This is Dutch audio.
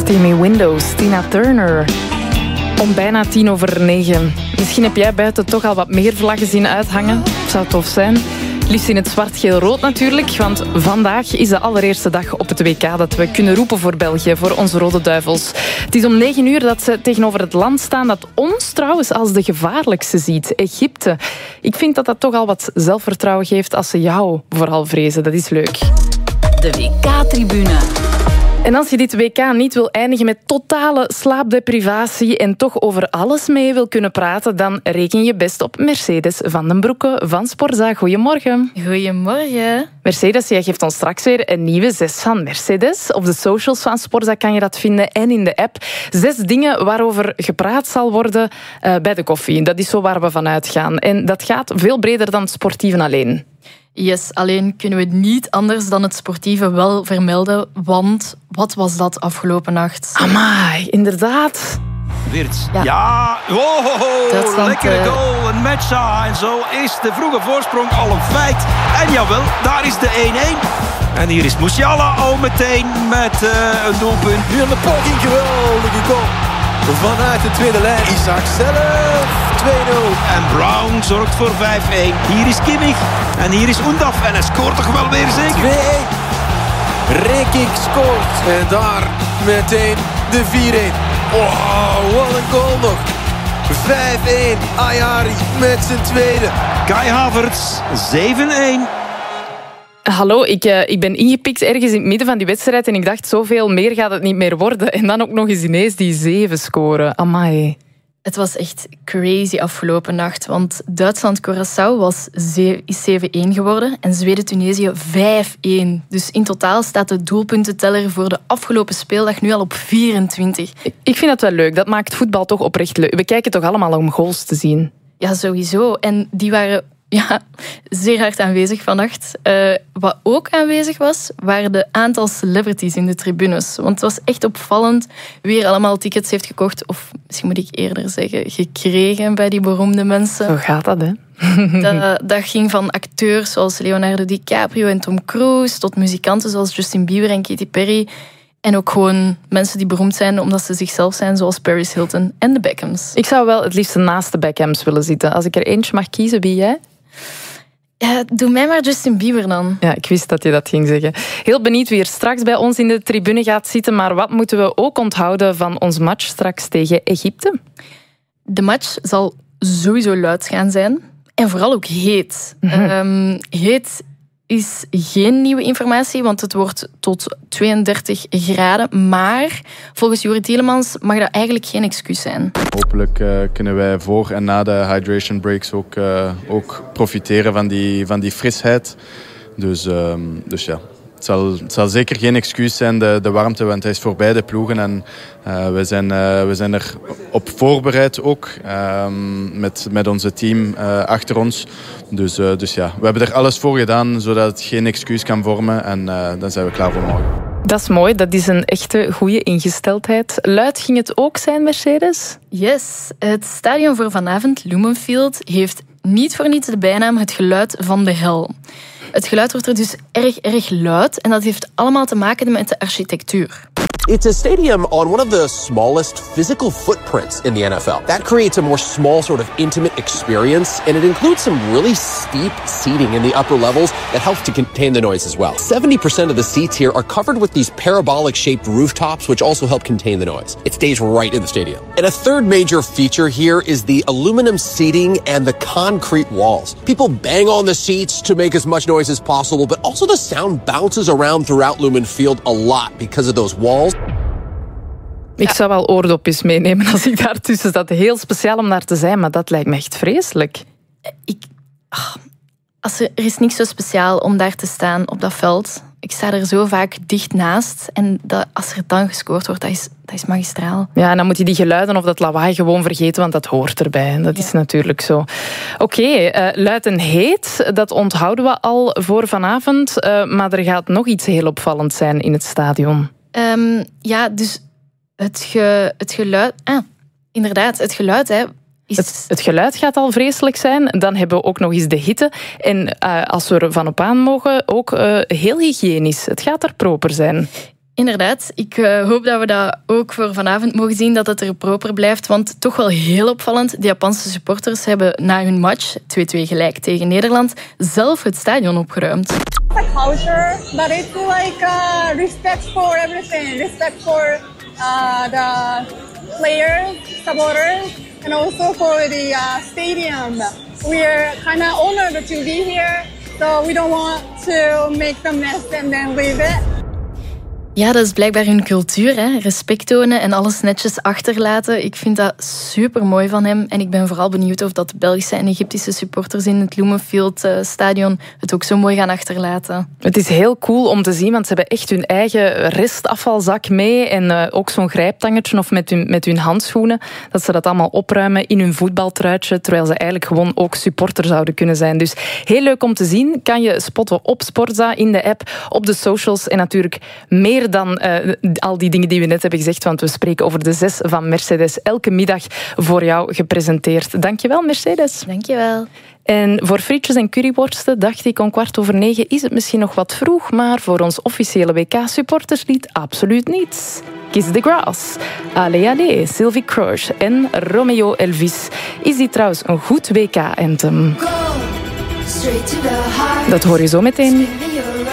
Steamy Windows, Tina Turner. Om bijna 9:10. Misschien heb jij buiten toch al wat meer vlaggen zien uithangen. Zou tof zijn. Liefst in het zwart-geel-rood natuurlijk, want vandaag is de allereerste dag op het WK dat we kunnen roepen voor België, voor onze Rode Duivels. Het is om 9:00 dat ze tegenover het land staan dat ons trouwens als de gevaarlijkste ziet, Egypte. Ik vind dat dat toch al wat zelfvertrouwen geeft als ze jou vooral vrezen. Dat is leuk. De WK-tribune. En als je dit WK niet wil eindigen met totale slaapdeprivatie en toch over alles mee wil kunnen praten, dan reken je best op Mercedes van den Broeke van Sporza. Goedemorgen. Goedemorgen. Mercedes, jij geeft ons straks weer een nieuwe 6 van Mercedes. Op de socials van Sporza kan je dat vinden en in de app. 6 dingen waarover gepraat zal worden bij de koffie. Dat is zo waar we van uitgaan. En dat gaat veel breder dan het sportieven alleen. Yes, alleen kunnen we niet anders dan het sportieve wel vermelden, want wat was dat afgelopen nacht? Amai, inderdaad. Wirtz. Ja. Oh, lekkere goal, een matcha. En zo is de vroege voorsprong al een feit. En jawel, daar is de 1-1. En hier is Musiala al meteen met een doelpunt. Nu aan de poging, geweldige goal. Vanuit de tweede lijn, Isaac zelf, 2-0. En Brown zorgt voor 5-1. Hier is Kimmich en hier is Undaf. En hij scoort toch wel weer zeker? 2-1. Rekik scoort. En daar meteen de 4-1. Wow, wat een goal nog. 5-1. Ayari met zijn tweede. Kai Havertz, 7-1. Hallo, ik ben ingepikt ergens in het midden van die wedstrijd en ik dacht, zoveel meer gaat het niet meer worden. En dan ook nog eens ineens die 7 scoren. Amai. Het was echt crazy afgelopen nacht, want Duitsland-Curaçao is 7-1 geworden en Zweden-Tunesië 5-1. Dus in totaal staat de doelpuntenteller voor de afgelopen speeldag nu al op 24. Ik vind dat wel leuk. Dat maakt voetbal toch oprecht leuk. We kijken toch allemaal om goals te zien. Ja, sowieso. En die waren zeer hard aanwezig vannacht. Wat ook aanwezig was, waren de aantal celebrities in de tribunes. Want het was echt opvallend wie er allemaal tickets heeft gekocht, of misschien moet ik eerder zeggen, gekregen bij die beroemde mensen. Zo gaat dat, hè? Dat ging van acteurs zoals Leonardo DiCaprio en Tom Cruise tot muzikanten zoals Justin Bieber en Katy Perry. En ook gewoon mensen die beroemd zijn omdat ze zichzelf zijn, zoals Paris Hilton en de Beckhams. Ik zou wel het liefst naast de Beckhams willen zitten. Als ik er eentje mag kiezen, wie jij? Ja, doe mij maar Justin Bieber dan. Ja, ik wist dat je dat ging zeggen. Heel benieuwd wie er straks bij ons in de tribune gaat zitten. Maar wat moeten we ook onthouden van ons match straks tegen Egypte? De match zal sowieso luid gaan zijn. En vooral ook heet. Heet is geen nieuwe informatie, want het wordt tot 32 graden. Maar volgens Juri Tielemans mag dat eigenlijk geen excuus zijn. Hopelijk kunnen wij voor en na de hydration breaks ook profiteren van die frisheid. Dus ja. Het zal zeker geen excuus zijn, de warmte, want hij is voor beide ploegen. En we zijn er op voorbereid ook, met onze team achter ons. Dus ja, we hebben er alles voor gedaan, zodat het geen excuus kan vormen. En dan zijn we klaar voor morgen. Dat is mooi, dat is een echte goede ingesteldheid. Luid ging het ook zijn, Mercedes? Yes, het stadion voor vanavond, Lumenfield, heeft niet voor niets de bijnaam het geluid van de hel. Het geluid wordt er dus erg luid en dat heeft allemaal te maken met de architectuur. It's a stadium on one of the smallest physical footprints in the NFL. That creates a more small, sort of intimate experience, and it includes some really steep seating in the upper levels that helps to contain the noise as well. 70% of the seats here are covered with these parabolic-shaped rooftops, which also help contain the noise. It stays right in the stadium. And a third major feature here is the aluminum seating and the concrete walls. People bang on the seats to make as much noise as possible, but also the sound bounces around throughout Lumen Field a lot because of those walls. Ik zou wel oordopjes meenemen als ik daartussen zat. Heel speciaal om daar te zijn, maar dat lijkt me echt vreselijk. Er is niks zo speciaal om daar te staan op dat veld. Ik sta er zo vaak dicht naast. En als er dan gescoord wordt, dat is magistraal. Ja, en dan moet je die geluiden of dat lawaai gewoon vergeten, want dat hoort erbij. Dat is natuurlijk zo. Oké, luid en heet, dat onthouden we al voor vanavond. Maar er gaat nog iets heel opvallend zijn in het stadion. Ja, dus het geluid... inderdaad, het geluid... Hè, het geluid gaat al vreselijk zijn. Dan hebben we ook nog eens de hitte. En als we er van op aan mogen, ook heel hygiënisch. Het gaat er proper zijn. Inderdaad, ik hoop dat we dat ook voor vanavond mogen zien, dat het er proper blijft. Want toch wel heel opvallend, de Japanse supporters hebben na hun match, 2-2 gelijk tegen Nederland, zelf het stadion opgeruimd. It's a culture, but it's like respect for everything. Respect for the players, supporters, and also for the stadium. We're kind of honored to be here, so we don't want to make the mess and then leave it. Ja, dat is blijkbaar hun cultuur, hè? Respect tonen en alles netjes achterlaten. Ik vind dat super mooi van hem. En ik ben vooral benieuwd of dat Belgische en Egyptische supporters in het Lumenfield stadion het ook zo mooi gaan achterlaten. Het is heel cool om te zien, want ze hebben echt hun eigen restafvalzak mee. En ook zo'n grijptangetje of met hun handschoenen. Dat ze dat allemaal opruimen in hun voetbaltruitje. Terwijl ze eigenlijk gewoon ook supporter zouden kunnen zijn. Dus heel leuk om te zien. Kan je spotten op Sportza, in de app, op de socials. En natuurlijk meer dan al die dingen die we net hebben gezegd, want we spreken over de 6 van Mercedes elke middag voor jou gepresenteerd. Dankjewel, Mercedes. Dankjewel. En voor frietjes en curryworsten dacht ik om 9:15 is het misschien nog wat vroeg, maar voor ons officiële WK-supporterslied absoluut niet. Kiss the Grass, Allez Allez, Sylvie Crouch en Romeo Elvis. Is die trouwens een goed WK-anthem? Dat hoor je zo meteen.